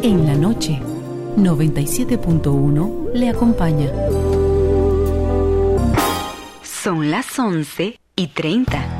en la noche. 97.1 le acompaña. Son las 11:30.